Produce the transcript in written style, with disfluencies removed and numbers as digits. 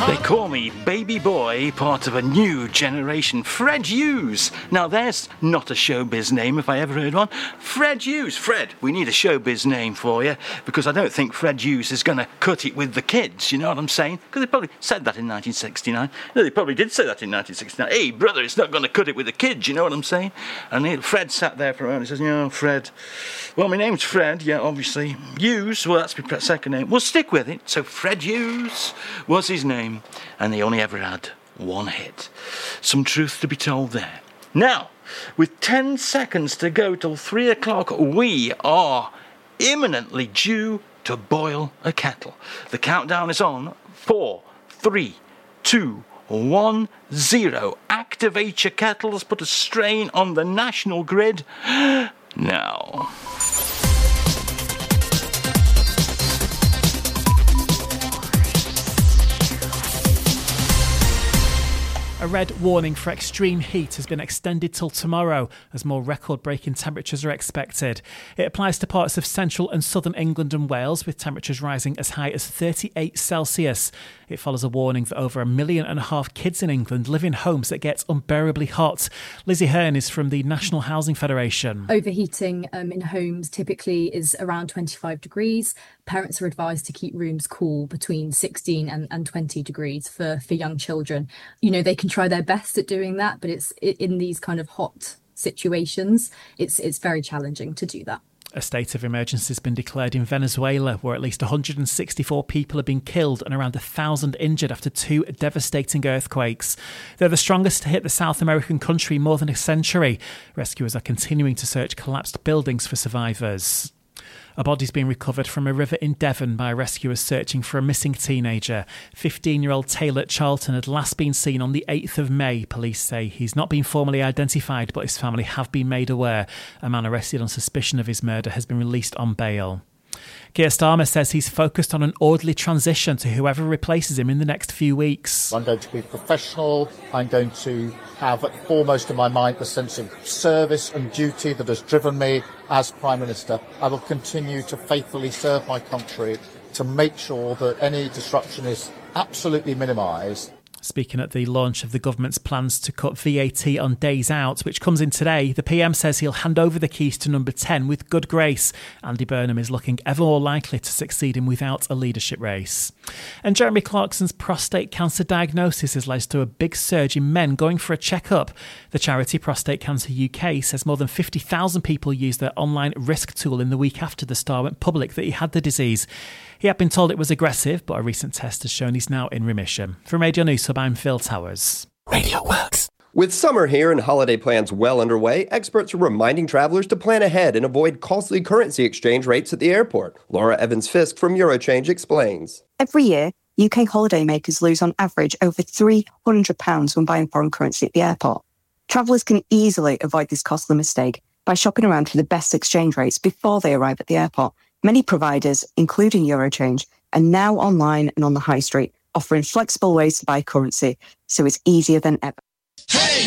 They call me Baby Boy, part of a new generation. Fred Hughes. Now, there's not a showbiz name if I ever heard one. Fred Hughes. Fred, we need a showbiz name for you, because I don't think Fred Hughes is going to cut it with the kids, you know what I'm saying? Because they probably said that in 1969. No, they probably did say that in 1969. Hey, brother, it's not going to cut it with the kids, you know what I'm saying? And Fred sat there for a moment and says, Fred. Well, my name's Fred, yeah, obviously. Hughes, well, that's my second name. We'll stick with it. So Fred Hughes was his name. And they only ever had one hit. Some truth to be told there. Now, with 10 seconds to go till 3 o'clock, we are imminently due to boil a kettle. The countdown is on. 4, 3, 2, 1, 0. Activate your kettles, put a strain on the national grid. Now. A red warning for extreme heat has been extended till tomorrow as more record-breaking temperatures are expected. It applies to parts of central and southern England and Wales, with temperatures rising as high as 38 Celsius. It follows a warning that over 1.5 million kids in England live in homes that get unbearably hot. Lizzie Hearn is from the National Housing Federation. Overheating in homes typically is around 25 degrees. Parents are advised to keep rooms cool between 16 and 20 degrees for young children. You know, they can try their best at doing that, but in these kind of hot situations, it's very challenging to do that. A state of emergency has been declared in Venezuela, where at least 164 people have been killed and around 1,000 injured after 2 devastating earthquakes. They're the strongest to hit the South American country in more than a century. Rescuers are continuing to search collapsed buildings for survivors. A body's been recovered from a river in Devon by rescuers searching for a missing teenager. 15-year-old Taylor Charlton had last been seen on the 8th of May. Police say he's not been formally identified, but his family have been made aware. A man arrested on suspicion of his murder has been released on bail. Keir Starmer says he's focused on an orderly transition to whoever replaces him in the next few weeks. I'm going to be professional. I'm going to have foremost in my mind the sense of service and duty that has driven me as Prime Minister. I will continue to faithfully serve my country to make sure that any disruption is absolutely minimised. Speaking at the launch of the government's plans to cut VAT on days out, which comes in today, the PM says he'll hand over the keys to number 10 with good grace. Andy Burnham is looking ever more likely to succeed him without a leadership race. And Jeremy Clarkson's prostate cancer diagnosis has led to a big surge in men going for a checkup. The charity Prostate Cancer UK says more than 50,000 people used their online risk tool in the week after the star went public that he had the disease. He had been told it was aggressive, but a recent test has shown he's now in remission. From Radio News Hub, I'm Phil Towers. Radio Works. With summer here and holiday plans well underway, experts are reminding travelers to plan ahead and avoid costly currency exchange rates at the airport. Laura Evans-Fisk from Eurochange explains. Every year, UK holidaymakers lose on average over £300 when buying foreign currency at the airport. Travellers can easily avoid this costly mistake by shopping around for the best exchange rates before they arrive at the airport. Many providers, including Eurochange, are now online and on the high street, offering flexible ways to buy currency, so it's easier than ever.